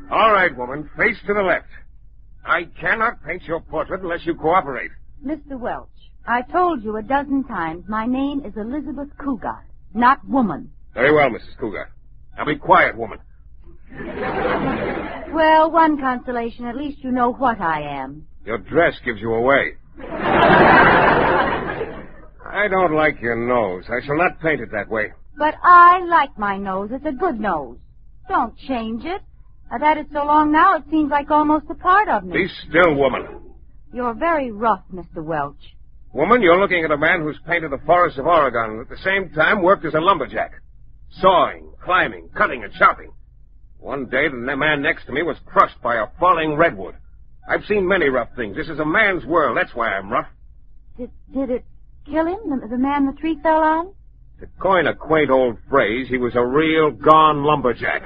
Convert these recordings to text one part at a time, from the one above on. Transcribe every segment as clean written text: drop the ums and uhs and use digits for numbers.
All right, woman. Face to the left. I cannot paint your portrait unless you cooperate. Mr. Welch, I told you a dozen times my name is Elizabeth Cougar, not woman. Very well, Mrs. Cougar. Now be quiet, woman. Well, one consolation, at least you know what I am. Your dress gives you away. I don't like your nose. I shall not paint it that way. But I like my nose. It's a good nose. Don't change it. I've had it so long now it seems like almost a part of me. Be still, woman. You're very rough, Mr. Welch. Woman, you're looking at a man who's painted the forests of Oregon and at the same time worked as a lumberjack. Sawing, climbing, cutting, and chopping. One day the man next to me was crushed by a falling redwood. I've seen many rough things. This is a man's world. That's why I'm rough. Did it kill him, the man the tree fell on? To coin a quaint old phrase, he was a real gone lumberjack.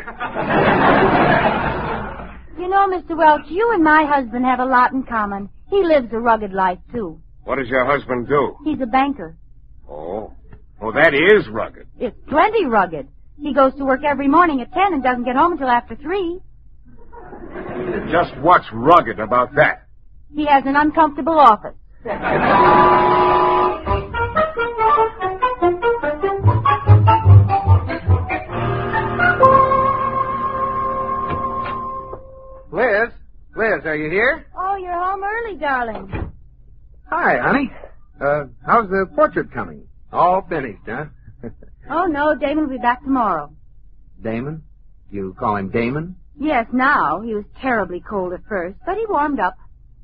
You know, Mr. Welch, you and my husband have a lot in common. He lives a rugged life, too. What does your husband do? He's a banker. Oh, that is rugged. It's plenty rugged. He goes to work every morning at 10 and doesn't get home until after 3. Just what's rugged about that? He has an uncomfortable office. Liz, are you here? Oh, you're home early, darling. Hi, honey. How's the portrait coming? All finished, huh? Oh, no, Damon will be back tomorrow. Damon? You call him Damon? Yes, now. He was terribly cold at first, but he warmed up.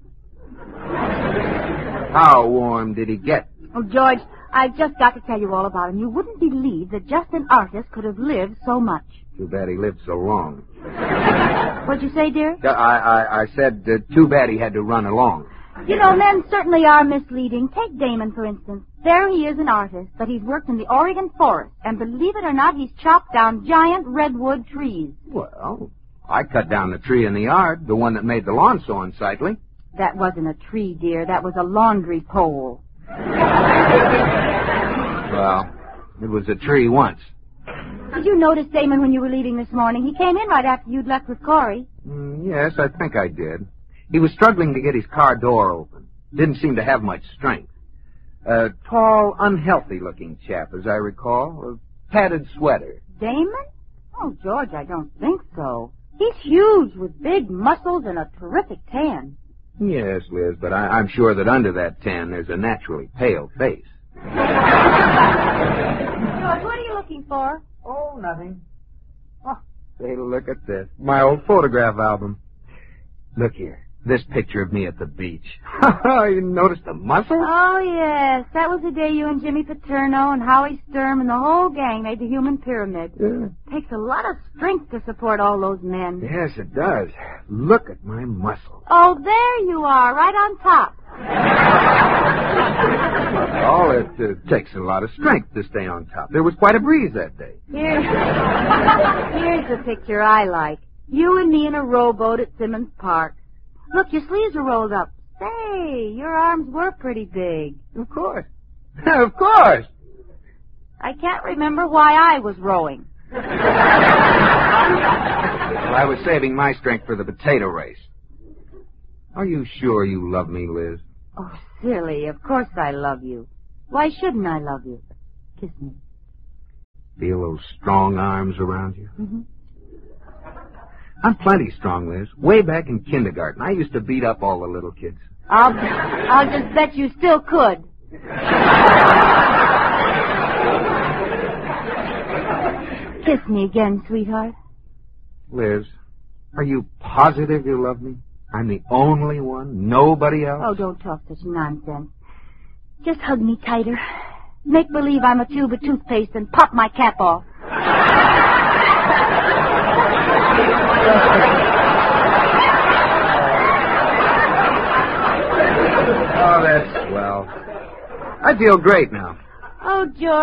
How warm did he get? Oh, George, I've just got to tell you all about him. You wouldn't believe that just an artist could have lived so much. Too bad he lived so long. What'd you say, dear? I said too bad he had to run along. You know, men certainly are misleading. Take Damon, for instance. There he is, an artist, but he's worked in the Oregon forest, and believe it or not, he's chopped down giant redwood trees. Well, I cut down the tree in the yard, the one that made the lawn so unsightly. That wasn't a tree, dear. That was a laundry pole. Well, it was a tree once. Did you notice Damon when you were leaving this morning? He came in right after you'd left with Corey. Yes, I think I did. He was struggling to get his car door open. Didn't seem to have much strength. A tall, unhealthy-looking chap, as I recall. A padded sweater. Damon? Oh, George, I don't think so. He's huge with big muscles and a terrific tan. Yes, Liz, but I'm sure that under that tan there's a naturally pale face. George, what are you looking for? Oh, nothing. Oh, say, look at this. My old photograph album. Look here. This picture of me at the beach. You noticed the muscle? Oh, yes. That was the day you and Jimmy Paterno and Howie Sturm and the whole gang made the human pyramid. Yeah. Takes a lot of strength to support all those men. Yes, it does. Look at my muscle. Oh, there you are, right on top. Well, it takes a lot of strength to stay on top. There was quite a breeze that day. Here's the picture I like. You and me in a rowboat at Simmons Park. Look, your sleeves are rolled up. Say, your arms were pretty big. Of course. Of course. I can't remember why I was rowing. Well, I was saving my strength for the potato race. Are you sure you love me, Liz? Oh, silly. Of course I love you. Why shouldn't I love you? Kiss me. Feel those strong arms around you? Mm-hmm. I'm plenty strong, Liz. Way back in kindergarten, I used to beat up all the little kids. I'll just bet you still could. Kiss me again, sweetheart. Liz, are you positive you love me? I'm the only one? Nobody else? Oh, don't talk such nonsense. Just hug me tighter. Make believe I'm a tube of toothpaste and pop my cap off. Oh, that's swell. I feel great now. Oh, George.